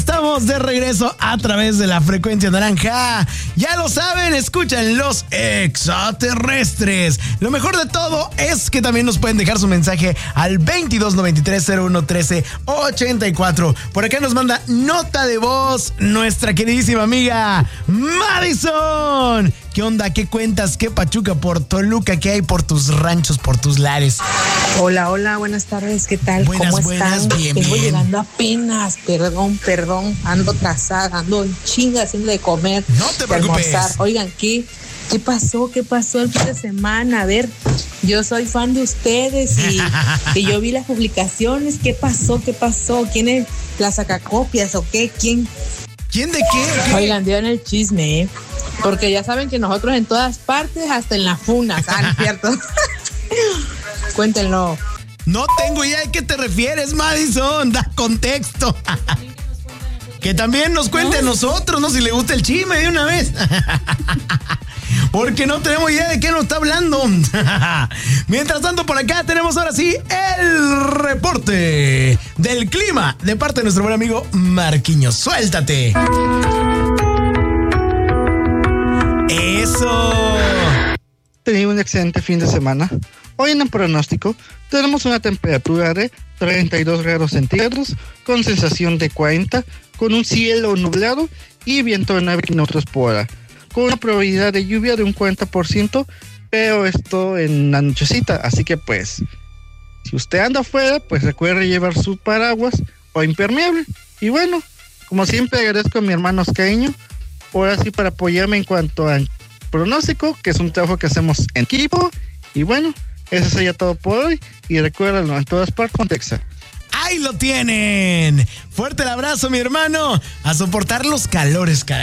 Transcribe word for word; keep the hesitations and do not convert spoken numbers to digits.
estamos de regreso a través de la frecuencia naranja. Ya lo saben, escuchan Los Extraterrestres. Lo mejor de todo es que también nos pueden dejar su mensaje al veintidós noventa y tres cero uno trece ochenta y cuatro. Por acá nos manda nota de voz nuestra queridísima amiga Madison. ¿Qué onda? ¿Qué cuentas? ¿Qué pachuca por Toluca? ¿Qué hay por tus ranchos, por tus lares? Hola, hola, buenas tardes, ¿qué tal? Buenas, ¿Cómo buenas, están? bien, Vengo bien. llegando apenas, perdón, perdón, ando atrasada, ando en chinga haciendo de comer, No te de preocupes. almorzar. Oigan, ¿qué, ¿qué pasó? ¿Qué pasó el fin de semana? A ver, yo soy fan de ustedes y que yo vi las publicaciones. ¿Qué pasó? ¿Qué pasó? ¿Quién es la sacacopias o qué? ¿Quién? ¿Quién de qué? ¿Qué? Oigan, dieron el chisme, ¿eh? Porque ya saben que nosotros en todas partes, hasta en las funas, ¿ah, no es cierto? Cuéntenlo. No tengo idea de qué te refieres, Madison. Da contexto. Que también nos cuente a nosotros, ¿no? Si le gusta el chisme de una vez. Porque no tenemos idea de qué nos está hablando. Mientras tanto, por acá tenemos ahora sí el reporte del clima de parte de nuestro buen amigo Marquiños. ¡Suéltate! ¡Eso! Tenido un excelente fin de semana. Hoy en el pronóstico tenemos una temperatura de treinta y dos grados centígrados con sensación de cuarenta, con un cielo nublado y viento de nueve kilómetros por hora, con una probabilidad de lluvia de un cuarenta por ciento, pero esto en la nochecita, así que pues, si usted anda afuera, pues recuerde llevar su paraguas o impermeable. Y bueno, como siempre agradezco a mi hermano Oscareño, ahora sí para apoyarme en cuanto al pronóstico, que es un trabajo que hacemos en equipo. Y bueno, eso sería todo por hoy. Y recuérdenlo en todas partes con Texa. ¡Ahí lo tienen! Fuerte el abrazo, mi hermano. A soportar los calores, caray.